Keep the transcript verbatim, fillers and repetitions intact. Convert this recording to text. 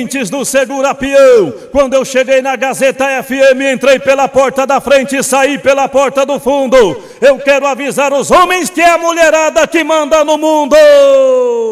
ouvintes do Segura Peão. Quando eu cheguei na Gazeta F M, entrei pela porta da frente e saí pela porta do fundo. Eu quero avisar os homens que é a mulherada que manda no mundo.